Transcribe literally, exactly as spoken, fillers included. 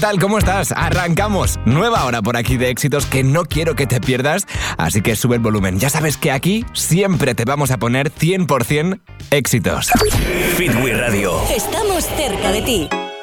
tal? ¿Cómo estás? Arrancamos. Nueva hora por aquí de éxitos que no quiero que te pierdas, así que sube el volumen. Ya sabes que aquí siempre te vamos a poner cien por ciento éxitos. Fit We Radio. Estamos cerca de ti.